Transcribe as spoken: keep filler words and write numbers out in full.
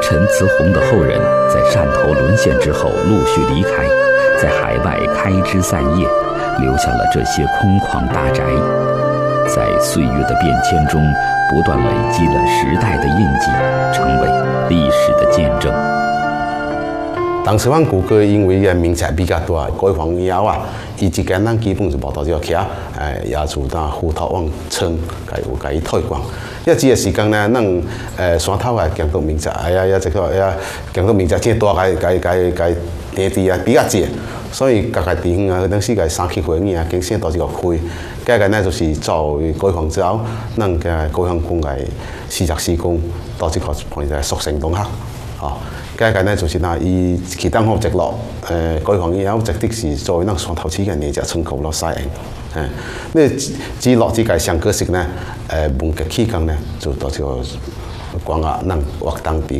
陈慈洪的后人在汕头沦陷之后陆续离开，在海外开枝散叶，留下了这些空旷大宅，在岁月的变迁中不断累积了时代的印记，成为历史的见证。 当时阮舅哥因为个名气比较大，改房以后啊，伊一间咱基本就无到这徛，诶，也就当虎头往村，甲有甲伊推广。一这个时间呢，咱诶山头啊，见到名气，哎呀呀，这个哎呀，见到名气真大，甲甲甲甲地地啊比较济，所以家家地方啊，当时个三七会议啊，经常都是个开。加个呢就是做改房之后，咱个改房工个四十四工到这个碰在熟成东学，哦。加个呢就是呐，伊其他好直落，诶，改房以后直的是作为咱山头市个年只村口落西营，诶，那只落这个上个时呢，诶，文革期间呢，就到这个广啊，咱活动地